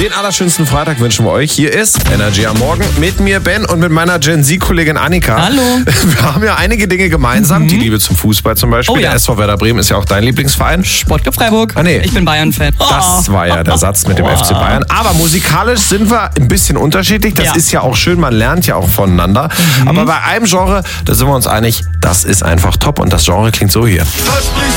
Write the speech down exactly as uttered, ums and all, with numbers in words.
Den allerschönsten Freitag wünschen wir euch. Hier ist Energy am Morgen mit mir, Ben, und mit meiner Gen Z-Kollegin Annika. Hallo. Wir haben ja einige Dinge gemeinsam. Mhm. Die Liebe zum Fußball zum Beispiel. Oh, ja. Der S V Werder Bremen ist ja auch dein Lieblingsverein. Sportclub Freiburg. Ah, nee. Ich bin Bayern-Fan. Oh. Das war ja der Satz mit dem oh. F C Bayern. Aber musikalisch sind wir ein bisschen unterschiedlich. Das ja. ist ja auch schön. Man lernt ja auch voneinander. Mhm. Aber bei einem Genre, da sind wir uns einig, das ist einfach top. Und das Genre klingt so hier.